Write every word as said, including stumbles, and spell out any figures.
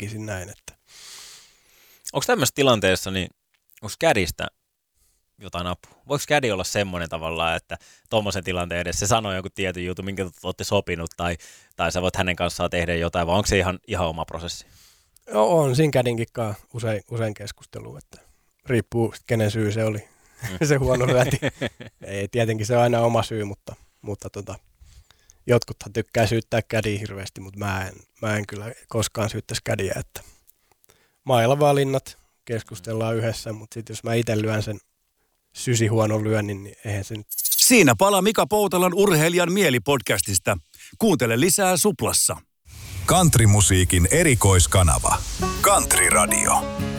näkisin näin. Että. Onko tämmöisessä tilanteessa, niin onko kädistä jotain apua? Voiko kädi olla semmoinen tavallaan, että tuommoisen tilanteen edessä se sanoo joku tietyn jutun, minkä olette sopinut, tai, tai sä voit hänen kanssaan tehdä jotain, vai onko se ihan, ihan oma prosessi? Joo, on siinä kädinkin kanssa usein, usein keskustelu, että riippuu kenen syy se oli, mm. se huono lyönti. Ei, tietenkin se on aina oma syy, mutta, mutta tota, jotkuthan tykkää syyttää kädiä hirveästi, mutta mä en, mä en kyllä koskaan syyttäisi kädiä, että mailavalinnat keskustellaan yhdessä, mutta sitten jos mä itse lyön sen sysi huonon lyönnin, niin eihän se nyt. Siinä palaa Mika Poutalan Urheilijan mieli-podcastista. Kuuntele lisää Suplassa. Countrymusiikin erikoiskanava. Country Radio.